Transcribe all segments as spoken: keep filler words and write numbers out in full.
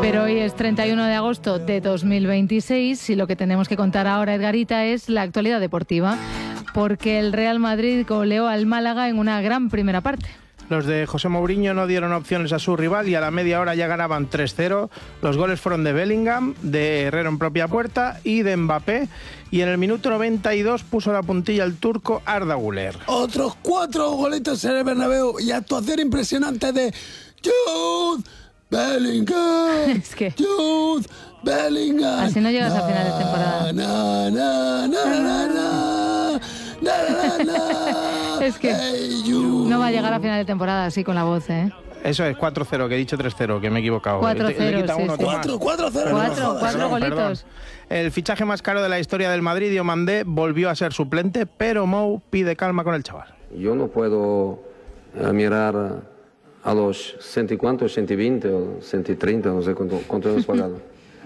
Pero hoy es treinta y uno de agosto de dos mil veintiséis y lo que tenemos que contar ahora, Edgarita, es la actualidad deportiva, porque el Real Madrid goleó al Málaga en una gran primera parte. Los de José Mourinho no dieron opciones a su rival y a la media hora ya ganaban tres cero. Los goles fueron de Bellingham, de Herrero en propia puerta y de Mbappé. Y en el minuto noventa y dos puso la puntilla el turco Arda Güler. Otros cuatro golitos en el Bernabéu y actuación impresionante de Jude Bellingham. Es que... Jude Bellingham. Así no llegas a final de temporada. Na, na, na, na, na, na, na, na. Es que no va a llegar a final de temporada así con la voz, ¿eh? Eso es cuatro cero, que he dicho tres cero, que me he equivocado. cuatro cero, sí, sí. cuatro, cuatro cero. Cuatro, cuatro golitos. Perdón. El fichaje más caro de la historia del Madrid, Diomandé, volvió a ser suplente, pero Mou pide calma con el chaval. Yo no puedo eh, mirar a los ciento y cuánto, ciento veinte o ciento treinta, no sé cuánto, cuánto hemos pagado.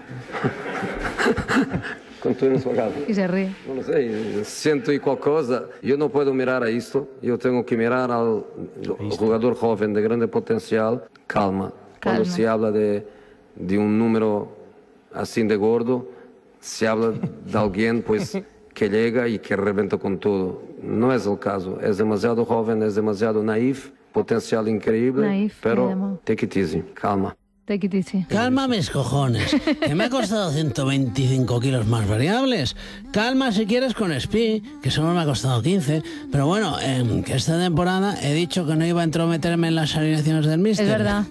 ¿Cuánto hemos pagado? Y se ríe. No lo sé, ciento y cualquier cosa. Yo no puedo mirar a esto, yo tengo que mirar al jugador joven de grande potencial. Calma. Cuando Calma. se habla de, de un número así de gordo, se habla de alguien pues que llega y que reventa con todo. No es el caso, es demasiado joven, es demasiado naif, potencial increíble, Naif, pero take it easy, calma. Take it easy. Calma mis cojones, que me ha costado ciento veinticinco kilos más variables. Calma si quieres con Spi, que solo me ha costado quince. Pero bueno, eh, que esta temporada he dicho que no iba a entrometerme en las alineaciones del míster. Es verdad.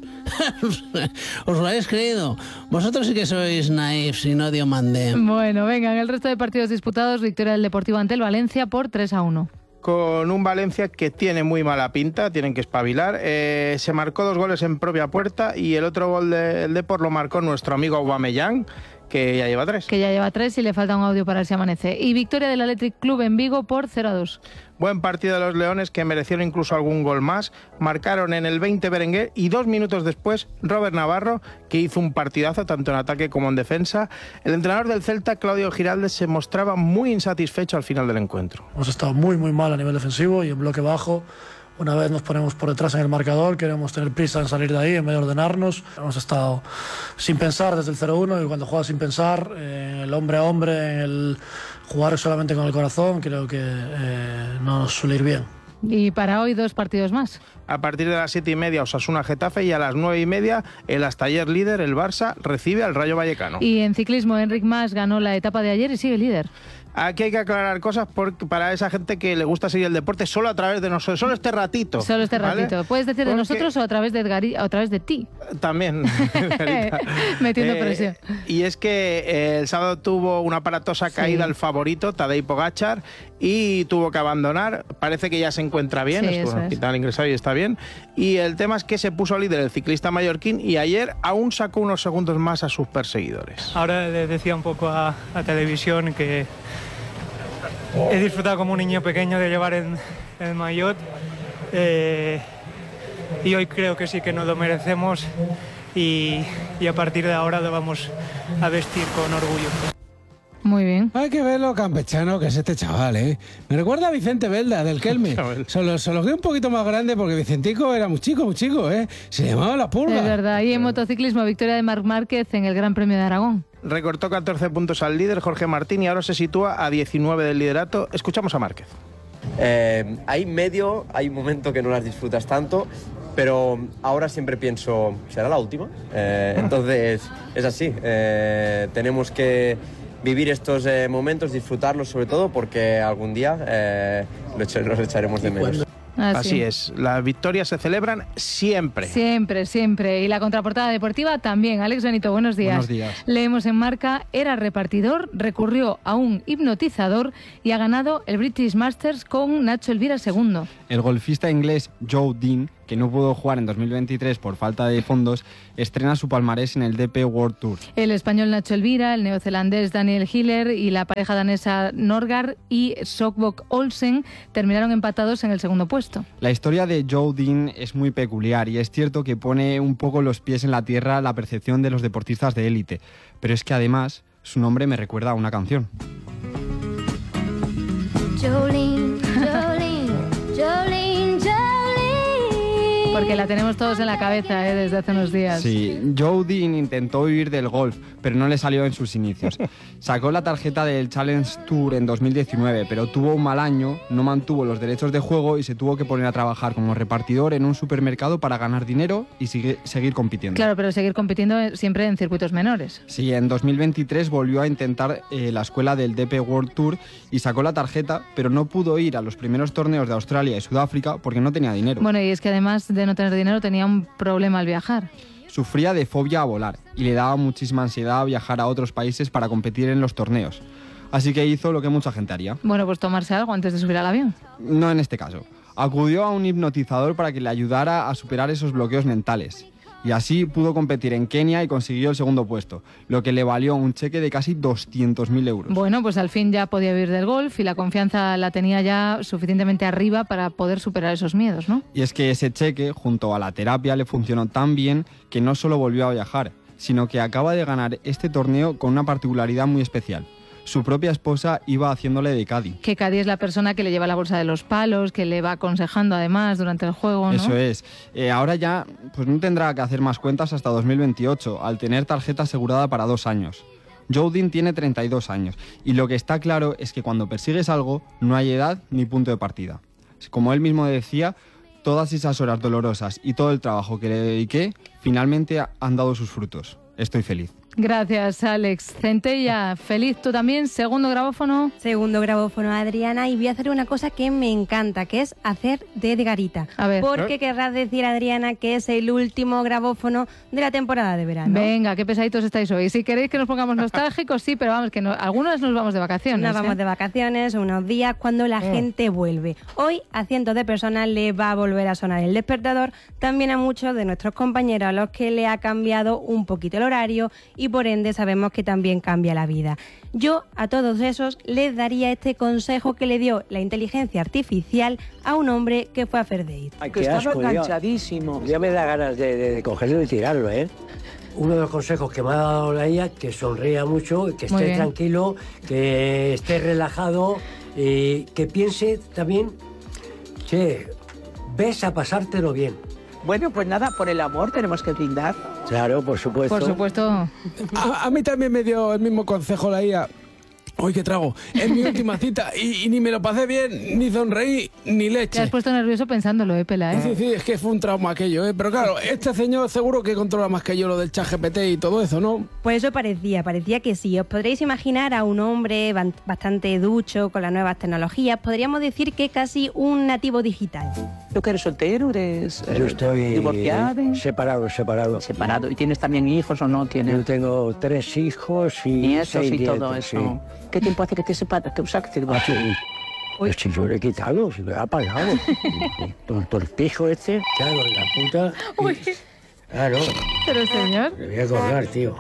¿Os lo habéis creído? Vosotros sí que sois naifs y no Diomandé. Bueno, venga, en el resto de partidos disputados, victoria del Deportivo ante el Valencia por tres a uno. Con un Valencia que tiene muy mala pinta, tienen que espabilar. Eh, se marcó dos goles en propia puerta y el otro gol del Depor lo marcó nuestro amigo Aubameyang, que ya lleva tres. Que ya lleva tres y le falta un audio para si amanece. Y victoria del Athletic Club en Vigo por cero a dos. Buen partido de los Leones, que merecieron incluso algún gol más. Marcaron en el veinte Berenguer y dos minutos después Robert Navarro, que hizo un partidazo tanto en ataque como en defensa. El entrenador del Celta, Claudio Giraldes, se mostraba muy insatisfecho al final del encuentro. Hemos estado muy muy mal a nivel defensivo y en bloque bajo. Una vez nos ponemos por detrás en el marcador, queremos tener prisa en salir de ahí en vez de ordenarnos. Hemos estado sin pensar desde el cero uno y cuando juegas sin pensar, eh, el hombre a hombre, en el jugar solamente con el corazón, creo que eh, no nos suele ir bien. Y para hoy dos partidos más. A partir de las siete y media Osasuna-Getafe y a las nueve y media el hasta ayer líder, el Barça, recibe al Rayo Vallecano. Y en ciclismo, Enric Mas ganó la etapa de ayer y sigue líder. Aquí hay que aclarar cosas porque para esa gente que le gusta seguir el deporte solo a través de nosotros, solo este ratito. Solo este ¿vale? ratito. Puedes decir de Porque... nosotros o a través de Edgari, o a través de ti. También. Metiendo eh, presión. Y es que eh, el sábado tuvo una aparatosa caída Sí. el favorito, Tadej Pogačar, y tuvo que abandonar. Parece que ya se encuentra bien, Sí, estuvo en el eso es. hospital ingresado y está bien. Y el tema es que se puso líder el ciclista mallorquín y ayer aún sacó unos segundos más a sus perseguidores. Ahora le decía un poco a, a televisión que he disfrutado como un niño pequeño de llevar el, el maillot eh, y hoy creo que sí que nos lo merecemos y, y a partir de ahora lo vamos a vestir con orgullo. Muy bien. Hay que ver lo campechano que es este chaval, ¿eh? Me recuerda a Vicente Belda, del Kelme. Solo, solo que un poquito más grande porque Vicentico era muy chico, muy chico, ¿eh? Se llamaba La Pulga. Es verdad. Y en motociclismo, victoria de Marc Márquez en el Gran Premio de Aragón. Recortó catorce puntos al líder, Jorge Martín, y ahora se sitúa a diecinueve del liderato. Escuchamos a Márquez. Eh, hay medio, hay un momento que no las disfrutas tanto, pero ahora siempre pienso, ¿será la última? Eh, entonces, es así. Eh, tenemos que vivir estos eh, momentos, disfrutarlos sobre todo, porque algún día eh, los echaremos de menos. Así. Así es, las victorias se celebran siempre. Siempre, siempre. Y la contraportada deportiva también. Alex Benito, buenos días. Buenos días. Leemos en Marca, era repartidor, recurrió a un hipnotizador y ha ganado el British Masters con Nacho Elvira segundo. El golfista inglés Joe Dean, que no pudo jugar en dos mil veintitrés por falta de fondos, estrena su palmarés en el D P World Tour. El español Nacho Elvira, el neozelandés Daniel Hiller y la pareja danesa Norgard y Sokbok Olsen terminaron empatados en el segundo puesto. La historia de Joe Dean es muy peculiar y es cierto que pone un poco los pies en la tierra la percepción de los deportistas de élite, pero es que además su nombre me recuerda a una canción. Jolene, Jolene, Jolene, Jolene. Porque la tenemos todos en la cabeza, ¿eh? Desde hace unos días. Sí, Joe Dean intentó huir del golf, pero no le salió en sus inicios. Sacó la tarjeta del Challenge Tour en dos mil diecinueve, pero tuvo un mal año, no mantuvo los derechos de juego y se tuvo que poner a trabajar como repartidor en un supermercado para ganar dinero y sigue, seguir compitiendo. Claro, pero seguir compitiendo siempre en circuitos menores. Sí, en dos mil veintitrés volvió a intentar eh, la escuela del D P World Tour y sacó la tarjeta, pero no pudo ir a los primeros torneos de Australia y Sudáfrica porque no tenía dinero. Bueno, y es que además de no tener dinero tenía un problema al viajar. Sufría de fobia a volar y le daba muchísima ansiedad viajar a otros países para competir en los torneos. Así que hizo lo que mucha gente haría. Bueno, pues tomarse algo antes de subir al avión. No en este caso. Acudió a un hipnotizador para que le ayudara a superar esos bloqueos mentales. Y así pudo competir en Kenia y consiguió el segundo puesto, lo que le valió un cheque de casi doscientos mil euros. Bueno, pues al fin ya podía vivir del golf y la confianza la tenía ya suficientemente arriba para poder superar esos miedos, ¿no? Y es que ese cheque, junto a la terapia, le funcionó tan bien que no solo volvió a viajar, sino que acaba de ganar este torneo con una particularidad muy especial. Su propia esposa iba haciéndole de caddy. Que caddy es la persona que le lleva la bolsa de los palos, que le va aconsejando además durante el juego, ¿no? Eso es. Eh, ahora ya pues no tendrá que hacer más cuentas hasta dos mil veintiocho, al tener tarjeta asegurada para dos años. Joe Dean tiene treinta y dos años y lo que está claro es que cuando persigues algo no hay edad ni punto de partida. Como él mismo decía, todas esas horas dolorosas y todo el trabajo que le dediqué finalmente han dado sus frutos. Estoy feliz. Gracias, Alex. Centella, feliz tú también. Segundo grabófono. Segundo grabófono, Adriana. Y voy a hacer una cosa que me encanta, que es hacer de Edgarita. A ver. Porque querrás decir, Adriana, que es el último grabófono de la temporada de verano. Venga, qué pesaditos estáis hoy. Si queréis que nos pongamos nostálgicos, sí, pero vamos, que no, algunos nos vamos de vacaciones. Nos vamos ¿eh? de vacaciones, unos días cuando la Oh. gente vuelve. Hoy a cientos de personas les va a volver a sonar el despertador, también a muchos de nuestros compañeros a los que le ha cambiado un poquito el horario y por ende sabemos que también cambia la vida. Yo a todos esos les daría este consejo que le dio la inteligencia artificial a un hombre que fue a Fair Date. Ay, que estaba asco, enganchadísimo. Ya me da ganas de, de, de cogerlo y tirarlo, ¿eh? Uno de los consejos que me ha dado la I A, que sonría mucho, que esté tranquilo, que esté relajado, y que piense también, che, ves a pasártelo bien. Bueno, pues nada, por el amor tenemos que brindar. Claro, por supuesto. Por supuesto. A, a mí también me dio el mismo consejo la I A. Hoy que trago, es mi última cita y, y ni me lo pasé bien, ni sonreí, ni leche. Te has puesto nervioso pensándolo, ¿eh, Pela? ¿eh? Sí, sí, es que fue un trauma aquello, ¿eh? Pero claro, este señor seguro que controla más que yo lo del chat G P T y todo eso, ¿no? Pues eso parecía, parecía que sí. Os podréis imaginar a un hombre bastante ducho con las nuevas tecnologías. Podríamos decir que casi un nativo digital. ¿Tú que eres soltero? ¿Eres eh, Yo estoy divorciado? separado, separado. Separado. ¿Y tienes también hijos o no tienes? Yo tengo tres hijos y nietos seis y todo nietos, eso. Sí. ¿Qué tiempo hace que te separas? ¿Te usaste? Ah, sí. Pues si yo le he quitado, si lo he apagado. Por, por el pijo este, claro, la puta. Uy. Claro. Pero señor. Me voy a colgar, tío.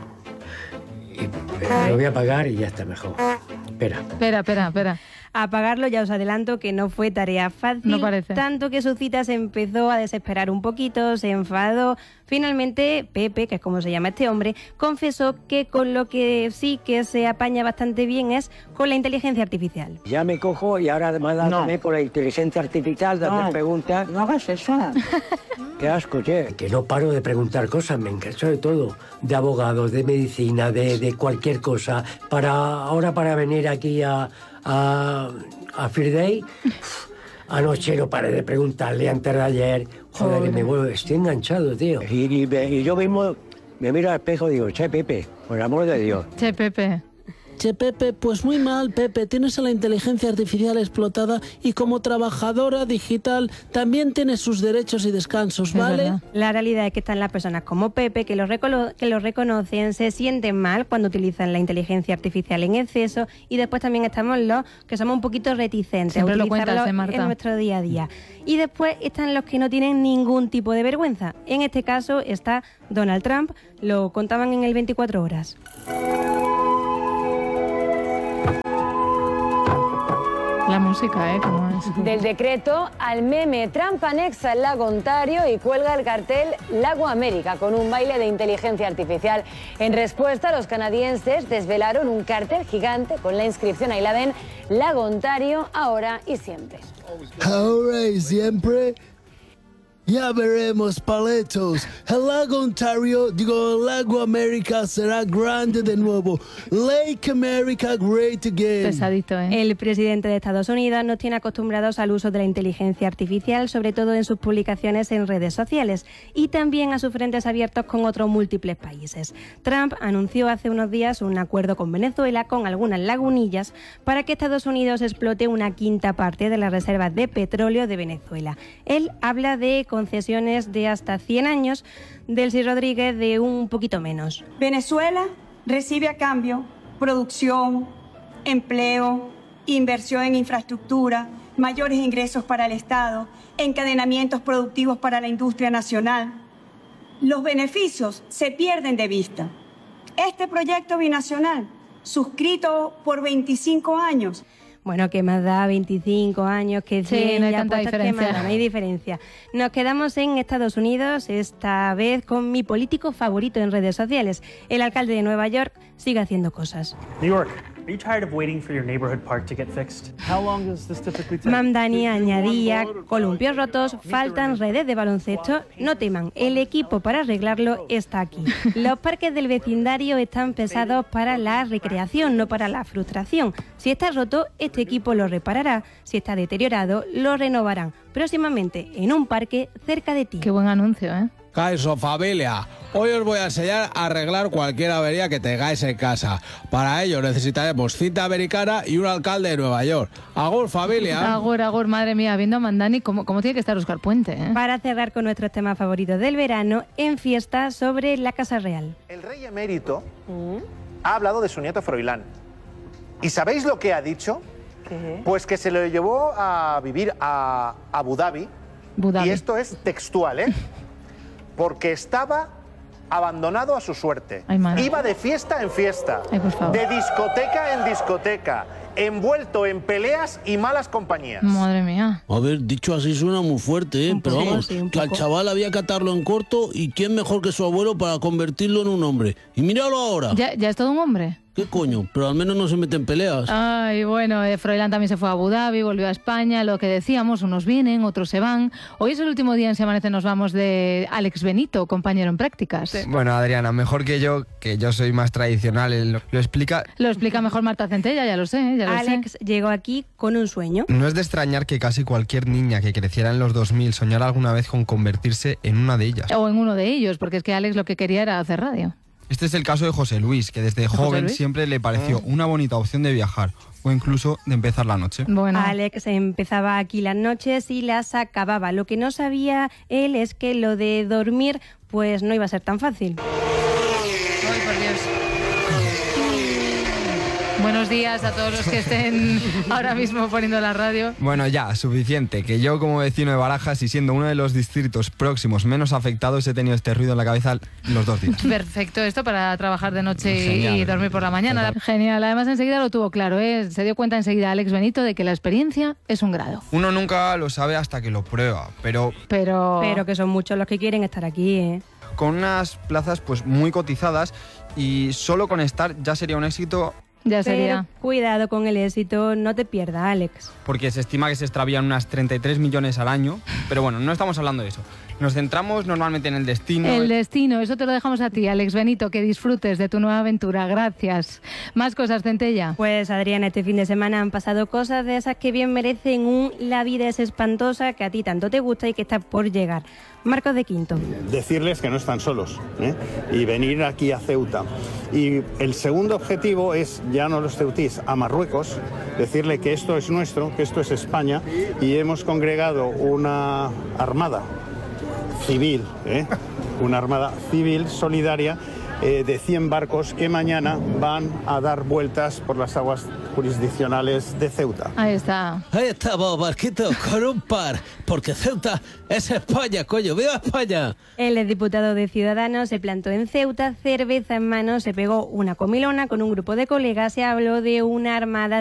Y, pero lo voy a apagar y ya está mejor. Espera. Espera, espera, espera. Apagarlo, ya os adelanto que no fue tarea fácil. No parece. Tanto que su cita se empezó a desesperar un poquito, se enfadó. Finalmente, Pepe, que es como se llama este hombre, confesó que con lo que sí que se apaña bastante bien es con la inteligencia artificial. Ya me cojo y ahora además dándome no. por la inteligencia artificial de no. hacer preguntas. No hagas eso. Qué asco, che. Que no paro de preguntar cosas, me encanso de todo. De abogados, de medicina, de, de cualquier cosa. Para ahora para venir aquí a... a, a Fair Day, anoche no paré de preguntarle antes de ayer. Joder, que me vuelvo, estoy enganchado, tío. Y, y, y yo mismo me miro al espejo y digo, che, Pepe, por el amor de Dios. Che, Pepe. Che, Pepe, pues muy mal, Pepe. Tienes a la inteligencia artificial explotada y como trabajadora digital también tienes sus derechos y descansos, ¿vale? La realidad es que están las personas como Pepe que lo, que lo reconocen, se sienten mal cuando utilizan la inteligencia artificial en exceso y después también estamos los que somos un poquito reticentes Siempre a lo utilizarlo cuentas, ¿eh, Marta? en nuestro día a día. Y después están los que no tienen ningún tipo de vergüenza. En este caso está Donald Trump, lo contaban en el veinticuatro horas. La música, ¿eh? ¿Cómo es? Del decreto al meme, Trump anexa el lago Ontario y cuelga el cartel Lago América con un baile de inteligencia artificial. En respuesta, los canadienses desvelaron un cartel gigante con la inscripción, ahí la ven, Lago Ontario, ahora y siempre. Ahora y siempre. Ya veremos, paletos. El lago Ontario, digo, el lago América será grande de nuevo. Lake America great again. Pesadito, ¿eh? El presidente de Estados Unidos nos tiene acostumbrados al uso de la inteligencia artificial, sobre todo en sus publicaciones en redes sociales, y también a sus frentes abiertos con otros múltiples países. Trump anunció hace unos días un acuerdo con Venezuela, con algunas lagunillas, para que Estados Unidos explote una quinta parte de las reservas de petróleo de Venezuela. Él habla de concesiones de hasta cien años, Delcy Rodríguez de un poquito menos. Venezuela recibe a cambio producción, empleo, inversión en infraestructura, mayores ingresos para el Estado, encadenamientos productivos para la industria nacional. Los beneficios se pierden de vista. Este proyecto binacional, suscrito por veinticinco años, Bueno, ¿qué más da? veinticinco años, que Sí, cien, no hay ya tanta puestos, ¿qué diferencia. más da? No hay diferencia. Nos quedamos en Estados Unidos, esta vez con mi político favorito en redes sociales. El alcalde de Nueva York sigue haciendo cosas. New York, are you tired of waiting for your neighborhood park to get fixed? How long does this typically take? Mamdani añadía, columpios rotos, faltan redes de baloncesto. No teman, el equipo para arreglarlo está aquí. Los parques del vecindario están pensados para la recreación, no para la frustración. Si está roto, este equipo lo reparará. Si está deteriorado, lo renovarán. Próximamente, en un parque cerca de ti. Qué buen anuncio, ¿eh? Caiso familia, hoy os voy a enseñar a arreglar cualquier avería que tengáis en casa. Para ello necesitaremos cinta americana y un alcalde de Nueva York. Agur familia. Agur, agur, madre mía, viendo a Mandani, ¿cómo, cómo tiene que estar Óscar Puente? ¿eh? Para cerrar con nuestros temas favoritos del verano, en fiesta sobre la Casa Real. El rey emérito ha hablado de su nieto Froilán. ¿Y sabéis lo que ha dicho? ¿Qué? Pues que se lo llevó a vivir a Abu Dhabi. Abu Dhabi. Y esto es textual, ¿eh? Porque estaba abandonado a su suerte. Ay, madre. Iba de fiesta en fiesta, Ay, por favor. de discoteca en discoteca, envuelto en peleas y malas compañías. Madre mía. A ver, dicho así suena muy fuerte, ¿eh? Un Pero poco, vamos, sí, un que al poco. chaval había que atarlo en corto y quién mejor que su abuelo para convertirlo en un hombre. Y míralo ahora. ¿Ya, ya es todo un hombre? ¿Qué coño? Pero al menos no se mete en peleas. Ay, bueno, eh, Froilán también se fue a Abu Dhabi, volvió a España, lo que decíamos, unos vienen, otros se van. Hoy es el último día en Se Amanece Nos Vamos de Alex Benito, compañero en prácticas. Bueno, Adriana, mejor que yo, que yo soy más tradicional, él lo, lo explica. Lo explica mejor Marta Centella, ya lo sé, ya lo Alex sé. llegó aquí con un sueño. No es de extrañar que casi cualquier niña que creciera en los dos mil soñara alguna vez con convertirse en una de ellas. O en uno de ellos, porque es que Alex lo que quería era hacer radio. Este es el caso de José Luis, que desde ¿José joven Luis? siempre le pareció una bonita opción de viajar o incluso de empezar la noche. Bueno, Alex empezaba aquí las noches y las acababa. Lo que no sabía él es que lo de dormir pues no iba a ser tan fácil. ay, por Dios. Buenos días a todos los que estén ahora mismo poniendo la radio. Bueno, ya, suficiente, que yo como vecino de Barajas y siendo uno de los distritos próximos menos afectados he tenido este ruido en la cabeza los dos días. Perfecto, esto para trabajar de noche y- Genial. y dormir por la mañana. Genial, además enseguida lo tuvo claro, ¿eh? Se dio cuenta enseguida Alex Benito de que la experiencia es un grado. Uno nunca lo sabe hasta que lo prueba, pero Pero... Pero que son muchos los que quieren estar aquí, ¿eh? con unas plazas pues muy cotizadas y solo con estar ya sería un éxito Ya Pero sería. cuidado con el éxito, no te pierdas, Alex. porque se estima que se extravían unas treinta y tres millones al año, pero bueno, no estamos hablando de eso. Nos centramos normalmente en el destino. El destino, eso te lo dejamos a ti, Alex Benito, que disfrutes de tu nueva aventura. Gracias. Más cosas, Centella. Pues Adriana, este fin de semana han pasado cosas de esas que bien merecen un La vida es espantosa que a ti tanto te gusta y que está por llegar. Marcos de Quinto. Decirles que no están solos, ¿eh? Y venir aquí a Ceuta. Y el segundo objetivo es, ya no los ceutís, a Marruecos, decirle que esto es nuestro, que esto es España, y hemos congregado una armada civil, ¿eh? Una armada civil solidaria eh, de cien barcos que mañana van a dar vueltas por las aguas jurisdiccionales de Ceuta. Ahí está. Ahí estamos, Barquito, con un par. Porque Ceuta es España, coño. ¡Viva España! El exdiputado de Ciudadanos se plantó en Ceuta, cerveza en mano, se pegó una comilona con un grupo de colegas y habló de una armada